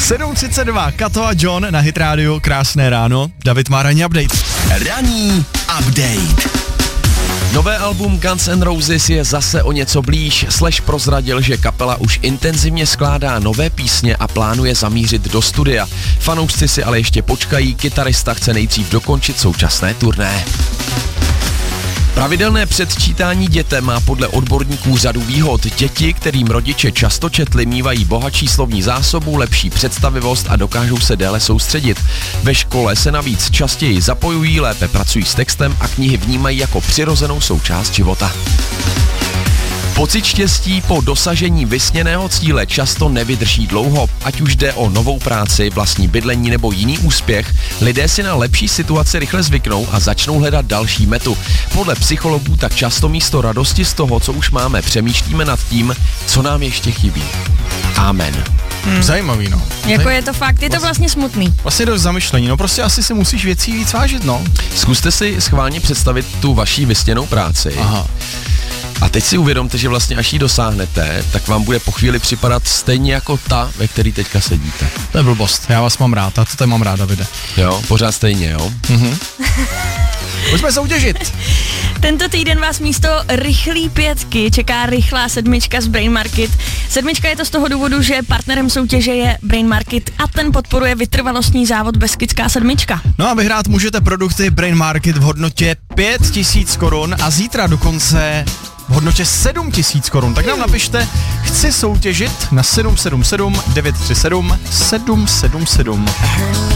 7:32, Kato a John na Hit Radio, krásné ráno. David má ranní update. Ranní update. Nové album Guns N' Roses je zase o něco blíž. Slash prozradil, že kapela už intenzivně skládá nové písně a plánuje zamířit do studia. Fanoušci si ale ještě počkají, kytarista chce nejdřív dokončit současné turné. Pravidelné předčítání dětem má podle odborníků řadu výhod. Děti, kterým rodiče často četli, mívají bohatší slovní zásobu, lepší představivost a dokážou se déle soustředit. Ve škole se navíc častěji zapojují, lépe pracují s textem a knihy vnímají jako přirozenou součást života. Pocit štěstí po dosažení vysněného cíle často nevydrží dlouho. Ať už jde o novou práci, vlastní bydlení nebo jiný úspěch, lidé si na lepší situaci rychle zvyknou a začnou hledat další metu. Podle psychologů tak často místo radosti z toho, co už máme, přemýšlíme nad tím, co nám ještě chybí. Amen. Zajímavý, no. Jako je to fakt, je to vlastně smutný. Vlastně dost zamyšlení, no prostě asi si musíš věcí víc vážit, no. Zkuste si schválně představit tu vaší vysněnou práci. Aha. A teď si uvědomte, že vlastně až ji dosáhnete, tak vám bude po chvíli připadat stejně jako ta, ve který teďka sedíte. To je blbost, já vás mám rád, a to tady mám rád, Davide. Jo, pořád stejně, jo? Pojďme soutěžit. Tento týden vás místo rychlý 5 čeká rychlá 7 z Brain Market. 7 je to z toho důvodu, že partnerem soutěže je Brain Market a ten podporuje vytrvalostní závod Beskidská 7. No a vyhrát můžete produkty Brain Market v hodnotě 5 000 korun a zítra dokonce v hodnotě 7 000 korun. Tak nám napište, chci soutěžit na 777 937 777.